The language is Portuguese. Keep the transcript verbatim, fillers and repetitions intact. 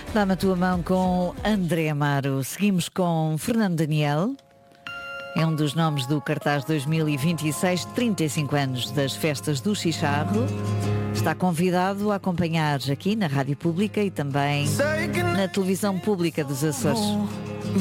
Dá-me a tua mão com André Amaro. Seguimos com Fernando Daniel. É um dos nomes do cartaz dois mil e vinte e seis, trinta e cinco anos das festas do Chicharro. Está convidado a acompanhar aqui na Rádio Pública e também na televisão pública dos Açores.